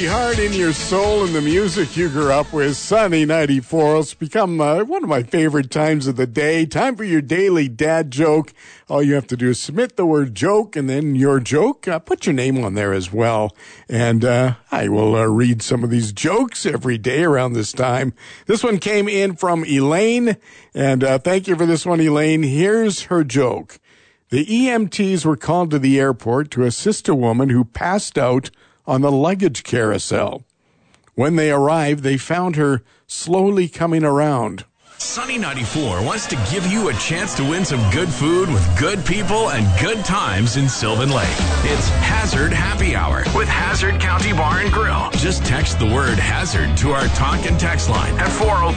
the heart in your soul and the music you grew up with. Sunny 94. It's become one of my favorite times of the day. Time for your daily dad joke. All you have to do is submit the word joke and then your joke. Put your name on there as well. And I will read some of these jokes every day around this time. This one came in from Elaine. And thank you for this one, Elaine. Here's her joke. The EMTs were called to the airport to assist a woman who passed out on the luggage carousel. When they arrived, they found her slowly coming around. Sunny 94 wants to give you a chance to win some good food with good people and good times in Sylvan Lake. It's Hazard Happy Hour with Hazard County Bar and Grill. Just text the word Hazard to our talk and text line at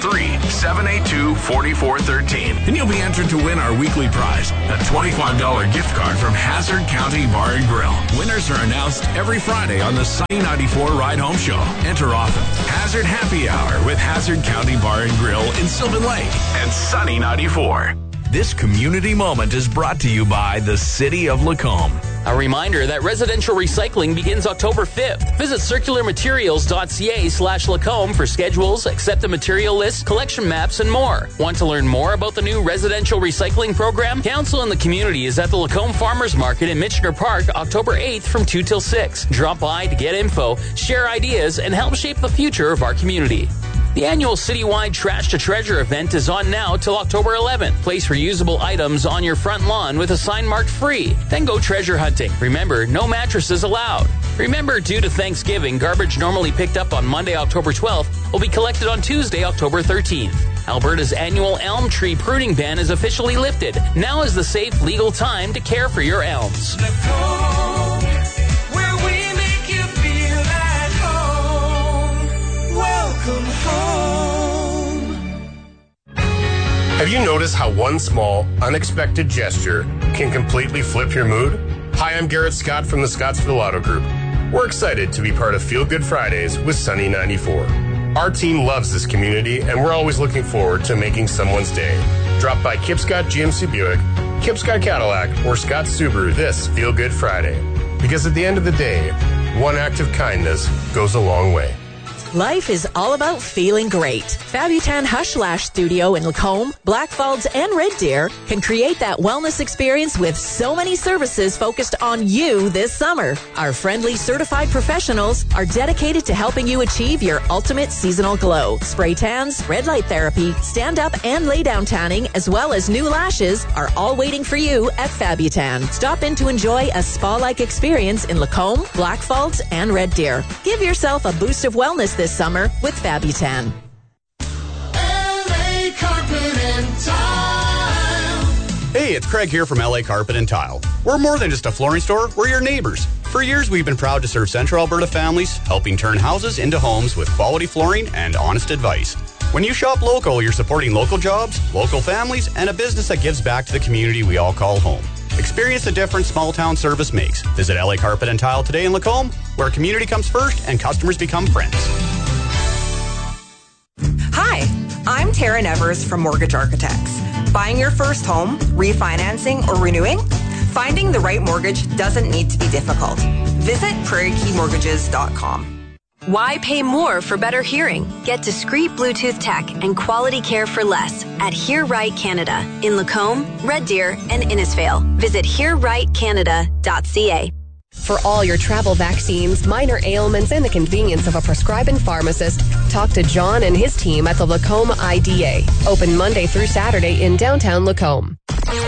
403-782-4413. And you'll be entered to win our weekly prize, a $25 gift card from Hazard County Bar and Grill. Winners are announced every Friday on the Sunny 94 Ride Home Show. Enter often. Hazard Happy Hour with Hazard County Bar and Grill in Sylvan Lake and Sunny 94. This community moment is brought to you by the City of Lacombe. A reminder that residential recycling begins October 5th. Visit circularmaterials.ca/Lacombe for schedules, accepted material lists, collection maps, and more. Want to learn more about the new residential recycling program? Council and the community is at the Lacombe Farmers Market in Michener Park, October 8th from 2 till 6. Drop by to get info, share ideas, and help shape the future of our community. The annual citywide Trash to Treasure event is on now till October 11th. Place reusable items on your front lawn with a sign marked free. Then go treasure hunting. Remember, no mattresses allowed. Remember, due to Thanksgiving, garbage normally picked up on Monday, October 12th will be collected on Tuesday, October 13th. Alberta's annual elm tree pruning ban is officially lifted. Now is the safe, legal time to care for your elms. Have you noticed how one small, unexpected gesture can completely flip your mood? Hi, I'm Garrett Scott from the Scottsville Auto Group. We're excited to be part of Feel Good Fridays with Sunny 94. Our team loves this community, and we're always looking forward to making someone's day. Drop by Kip Scott GMC Buick, Kip Scott Cadillac, or Scott Subaru this Feel Good Friday. Because at the end of the day, one act of kindness goes a long way. Life is all about feeling great. Fabutan Hush Lash Studio in Lacombe, Blackfalds, and Red Deer can create that wellness experience with so many services focused on you this summer. Our friendly certified professionals are dedicated to helping you achieve your ultimate seasonal glow. Spray tans, red light therapy, stand-up and lay-down tanning, as well as new lashes are all waiting for you at Fabutan. Stop in to enjoy a spa-like experience in Lacombe, Blackfalds, and Red Deer. Give yourself a boost of wellness this summer with Fabutan. LA Carpet and Tile. Hey, it's Craig here from LA Carpet and Tile. We're more than just a flooring store, we're your neighbors. For years, we've been proud to serve Central Alberta families, helping turn houses into homes with quality flooring and honest advice. When you shop local, you're supporting local jobs, local families, and a business that gives back to the community we all call home. Experience the difference small-town service makes. Visit LA Carpet and Tile today in Lacombe, where community comes first and customers become friends. Hi, I'm Tara Nevers from Mortgage Architects. Buying your first home, refinancing, or renewing? Finding the right mortgage doesn't need to be difficult. Visit prairiekeymortgages.com. Why pay more for better hearing? Get discreet Bluetooth tech and quality care for less at Hear Right Canada in Lacombe, Red Deer, and Innisfail. Visit hearrightcanada.ca. For all your travel vaccines, minor ailments, and the convenience of a prescribing pharmacist, talk to John and his team at the Lacombe IDA. Open Monday through Saturday in downtown Lacombe.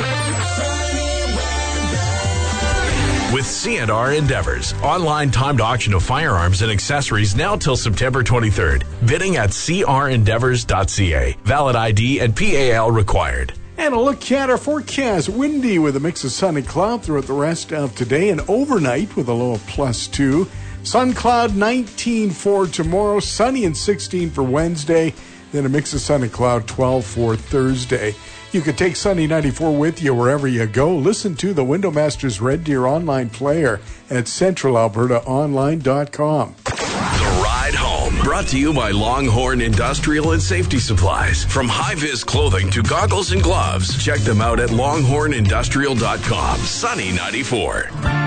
With C&R Endeavors, online timed auction of firearms and accessories now till September 23rd. Bidding at crendeavors.ca. Valid ID and PAL required. And a look at our forecast. Windy with a mix of sun and cloud throughout the rest of today, and overnight with a low of +2. Sun cloud 19 for tomorrow, sunny and 16 for Wednesday, then a mix of sun and cloud 12 for Thursday. You can take Sunny 94 with you wherever you go. Listen to the Window Masters Red Deer online player at centralalbertaonline.com. The Ride Home, brought to you by Longhorn Industrial and Safety Supplies. From high-vis clothing to goggles and gloves, check them out at longhornindustrial.com. Sunny 94.